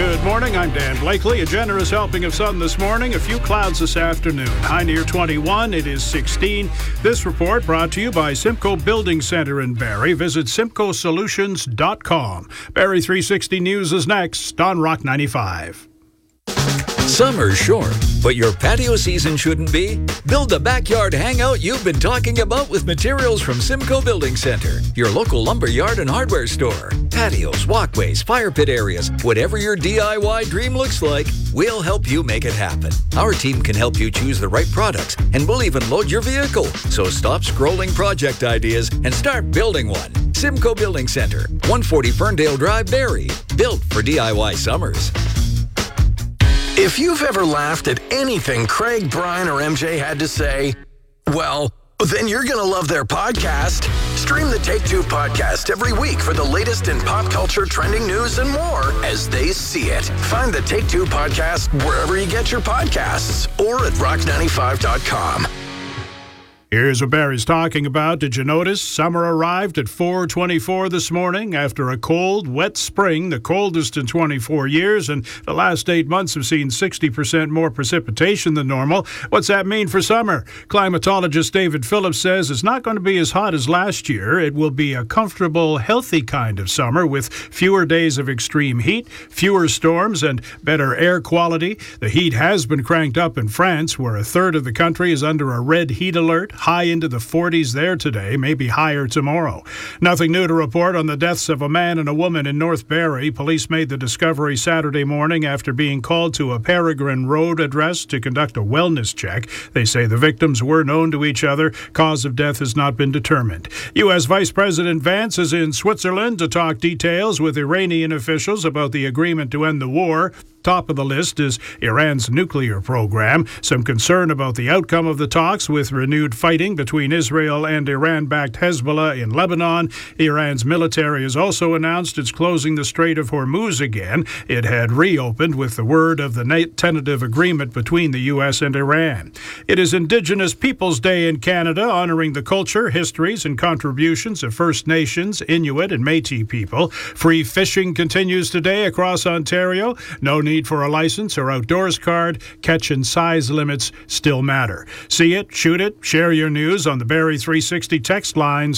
Good morning, I'm Dan Blakely. A generous helping of sun this morning, a few clouds this afternoon. High near 21, it is 16. This report brought to you by Simcoe Building Center in Barrie. Visit simcoesolutions.com. Barrie 360 News is next on Rock 95. Summer's short, but your patio season shouldn't be. Build the backyard hangout you've been talking about with materials from Simcoe Building Center, your local lumber yard and hardware store. Patios, walkways, fire pit areas, whatever your DIY dream looks like, we'll help you make it happen. Our team can help you choose the right products, and we'll even load your vehicle. So stop scrolling project ideas and start building one. Simcoe Building Center, 140 Ferndale Drive, Barrie. Built for DIY summers. If you've ever laughed at anything Craig, Brian, or MJ had to say, well, then you're going to love their podcast. Stream the Take Two podcast every week for the latest in pop culture, trending news, and more as they see it. Find the Take Two podcast wherever you get your podcasts or at rock95.com. Here's what Barrie's talking about. Did you notice summer arrived at 4:24 this morning after a cold, wet spring, the coldest in 24 years, and the last 8 months have seen 60% more precipitation than normal. What's that mean for summer? Climatologist David Phillips says it's not going to be as hot as last year. It will be a comfortable, healthy kind of summer with fewer days of extreme heat, fewer storms, and better air quality. The heat has been cranked up in France, where a third of the country is under a red heat alert. High into the 40s there today, maybe higher tomorrow. Nothing new to report on the deaths of a man and a woman in North Barrie. Police made the discovery Saturday morning after being called to a Peregrine Road address to conduct a wellness check. They say the victims were known to each other. Cause of death has not been determined. U.S. Vice President Vance is in Switzerland to talk details with Iranian officials about the agreement to end the war. Top of the list is Iran's nuclear program. Some concern about the outcome of the talks with renewed fighting between Israel and Iran-backed Hezbollah in Lebanon. Iran's military has also announced it's closing the Strait of Hormuz again. It had reopened with the word of the tentative agreement between the U.S. and Iran. It is Indigenous Peoples Day in Canada, honoring the culture, histories, and contributions of First Nations, Inuit, and Métis people. Free fishing continues today across Ontario. No need for a license or outdoors card. Catch and size limits still matter. See it, shoot it, share your news on the Barrie 360 text line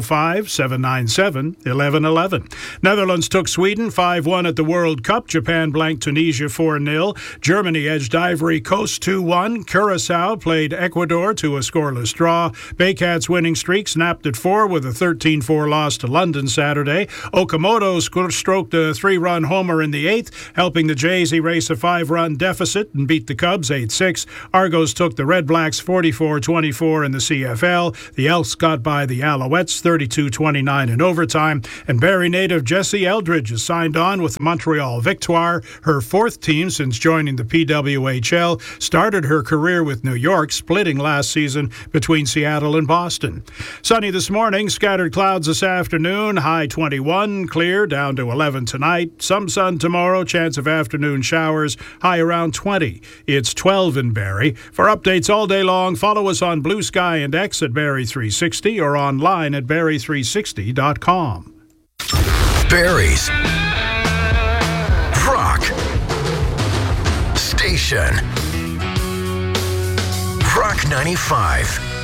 705-797-1111. Netherlands took Sweden 5-1 at the World Cup. Japan blanked Tunisia 4-0. Germany edged Ivory Coast 2-1. Curaçao played Ecuador to a scoreless draw. Baycats' winning streak snapped at 4 with a 13-4 loss to London Saturday. Okamoto stroked a 3-run homer in the 8th, helping the Jays erase a 5-run deficit and beat the Cubs 8-6. Argos took the Red Blacks 44-24 in the CFL. The Elks got by the Alouettes 32-29 in overtime. And Barrie native Jessie Eldridge has signed on with the Montreal Victoire, her 4th team since joining the PWHL. Started her career with New York, splitting last season between Seattle and Boston. Sunny this morning, scattered clouds this afternoon, high 21, clear down to 11 tonight. Some sun tomorrow, chance of afternoon showers, high around 20. It's 12 in Barrie. For updates all day long, follow us on Blue Sky and X at Barrie 360 or online at barrie360.com. Barrie's Rock Station. Rock 95.